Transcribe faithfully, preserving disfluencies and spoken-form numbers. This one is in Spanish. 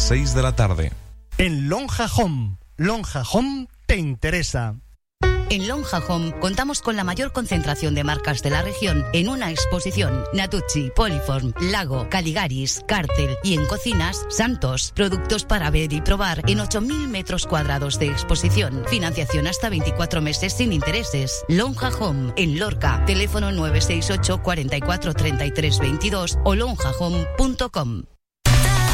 seis de la tarde. En Lonja Home. Lonja Home te interesa. En Lonja Home contamos con la mayor concentración de marcas de la región en una exposición. Natucci, Poliform, Lago, Caligaris, Cártel y en cocinas, Santos. Productos para ver y probar en ocho mil metros cuadrados de exposición. Financiación hasta veinticuatro meses sin intereses. Lonja Home en Lorca. Teléfono nueve seis ocho, cuarenta y cuatro, treinta y tres veintidós o lonja home punto com.